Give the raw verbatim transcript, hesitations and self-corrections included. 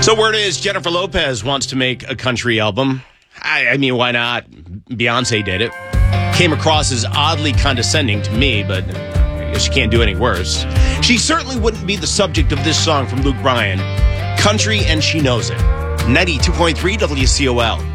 So word is Jennifer Lopez wants to make a country album. I, I mean, why not? Beyonce did it. Came across as oddly condescending to me, but I guess she can't do any worse. She certainly wouldn't be the subject of this song from Luke Bryan. Country, and she knows it. ninety-two point three W C O L.